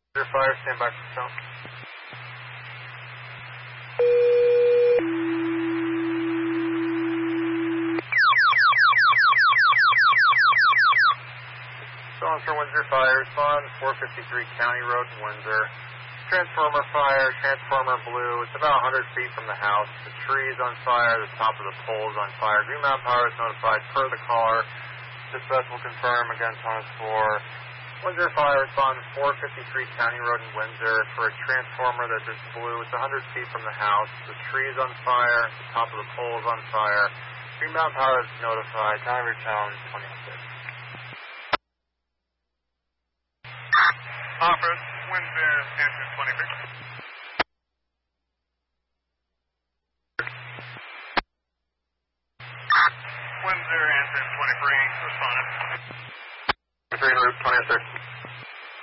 Fire, stand by for stone. Stone for Windsor Fire, respond 453 County Road in Windsor. Transformer fire, transformer blue. It's about 100 feet from the house. The tree is on fire, the top of the pole is on fire. Green Mountain Power is notified per the caller. Dispatch will confirm again, Thomas 4. Windsor Fire, respond 453 County Road in Windsor for a transformer that just blew. It's 100 feet from the house. The tree is on fire, the top of the pole is on fire. Green Mountain Power is notified. Time return 2006. Office, Windsor, Hampton 23.